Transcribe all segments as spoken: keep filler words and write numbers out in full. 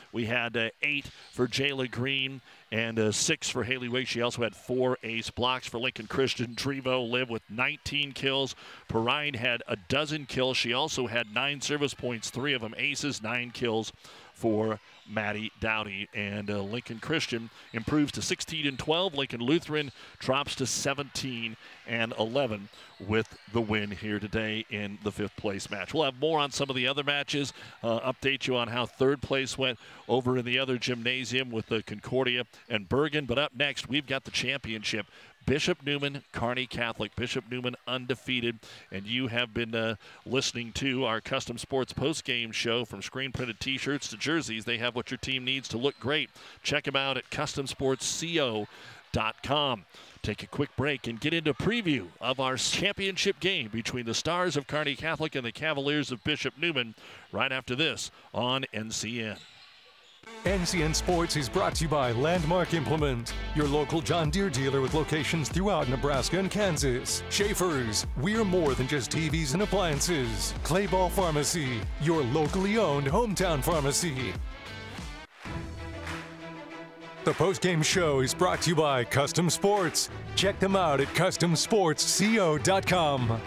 We had uh, eight for Jayla Green and uh, six for Haley Wake. She also had four ace blocks for Lincoln Christian. Trevo lived with nineteen kills. Perrine had a dozen kills. She also had nine service points, three of them aces, nine kills for Maddie Dowdy. And uh, Lincoln Christian improves to sixteen and twelve. Lincoln Lutheran drops to seventeen and eleven with the win here today in the fifth place match. We'll have more on some of the other matches, uh, update you on how third place went over in the other gymnasium with the Concordia and Bergen. But up next, we've got the championship. Bishop Neumann, Kearney Catholic. Bishop Neumann undefeated, and you have been uh, listening to our Custom Sports post-game show. From screen-printed T-shirts to jerseys, they have what your team needs to look great. Check them out at custom sports co dot com. Take a quick break and get into a preview of our championship game between the Stars of Kearney Catholic and the Cavaliers of Bishop Neumann right after this on N C N. N C N Sports is brought to you by Landmark Implement, your local John Deere dealer with locations throughout Nebraska and Kansas. Schaefer's, we're more than just T Vs and appliances. Clayball Pharmacy, your locally owned hometown pharmacy. The postgame show is brought to you by Custom Sports. Check them out at custom sports co dot com.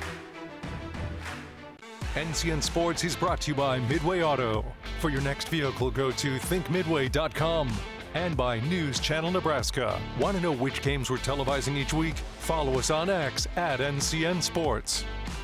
N C N Sports is brought to you by Midway Auto. For your next vehicle, go to think midway dot com. And by News Channel Nebraska. Want to know which games we're televising each week? Follow us on X at N C N Sports.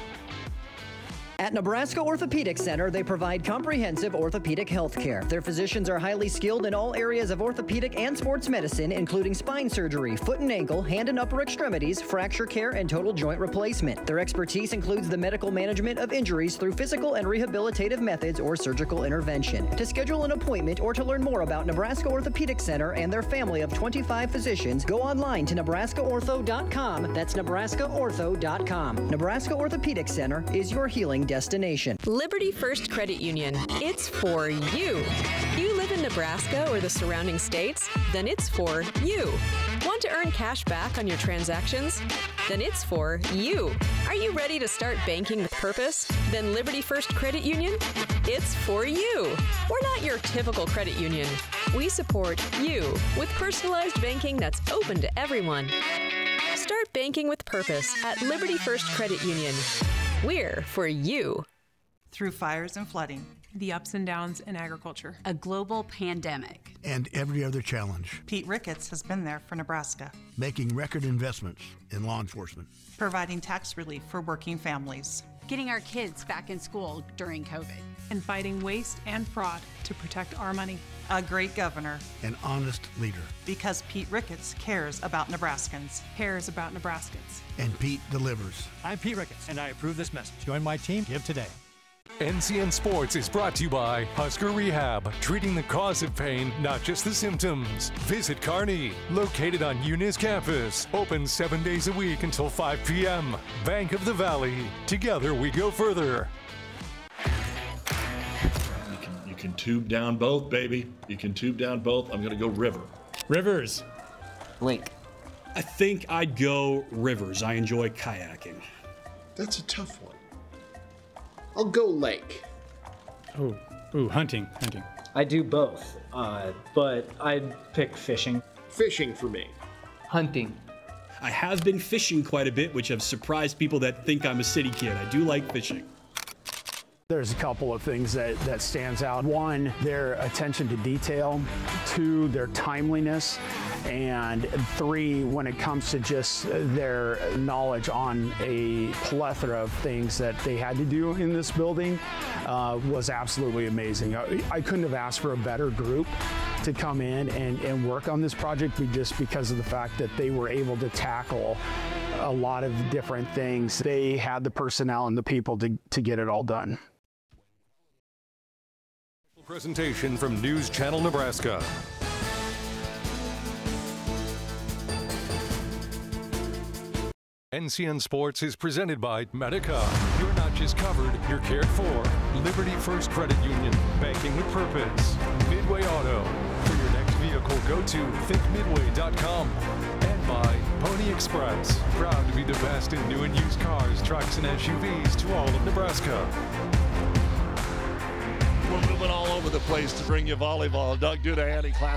At Nebraska Orthopedic Center, they provide comprehensive orthopedic health care. Their physicians are highly skilled in all areas of orthopedic and sports medicine, including spine surgery, foot and ankle, hand and upper extremities, fracture care, and total joint replacement. Their expertise includes the medical management of injuries through physical and rehabilitative methods or surgical intervention. To schedule an appointment or to learn more about Nebraska Orthopedic Center and their family of twenty-five physicians, go online to nebraska ortho dot com. That's nebraska ortho dot com. Nebraska Orthopedic Center is your healing destination. Liberty First Credit Union. It's for you. You live in Nebraska or the surrounding states? Then it's for you. Want to earn cash back on your transactions? Then it's for you. Are you ready to start banking with purpose? Then Liberty First Credit Union? It's for you. We're not your typical credit union. We support you with personalized banking that's open to everyone. Start banking with purpose at Liberty First Credit Union. We're for you. Through fires and flooding, the ups and downs in agriculture, a global pandemic, and every other challenge, Pete Ricketts has been there for Nebraska, making record investments in law enforcement, providing tax relief for working families, getting our kids back in school during COVID, and fighting waste and fraud to protect our money. A great governor. An honest leader. Because Pete Ricketts cares about Nebraskans. Cares about Nebraskans. And Pete delivers. I'm Pete Ricketts, and I approve this message. Join my team. Give today. N C N Sports is brought to you by Husker Rehab, treating the cause of pain, not just the symptoms. Visit Kearney, located on Eunice campus. Open seven days a week until five p.m. Bank of the Valley. Together we go further. You can tube down both, baby. You can tube down both. I'm going to go River. Rivers. Link. I think I'd go Rivers. I enjoy kayaking. That's a tough one. I'll go Lake. Oh, ooh, hunting, hunting. I do both, uh, but I'd pick fishing. Fishing for me. Hunting. I have been fishing quite a bit, which have surprised people that think I'm a city kid. I do like fishing. There's a couple of things that, that stands out. One, their attention to detail. Two, their timeliness. And three, when it comes to just their knowledge on a plethora of things that they had to do in this building, uh, was absolutely amazing. I, I couldn't have asked for a better group to come in and, and work on this project just because of the fact that they were able to tackle a lot of different things. They had the personnel and the people to, to get it all done. Presentation from News Channel Nebraska. N C N Sports is presented by Medica. You're not just covered, you're cared for. Liberty First Credit Union, banking with purpose. Midway Auto. For your next vehicle, go to think midway dot com. And by Pony Express. Proud to be the best in new and used cars, trucks, and S U Vs to all of Nebraska. We're moving all over over the place to bring you volleyball. Doug Dudahanty, class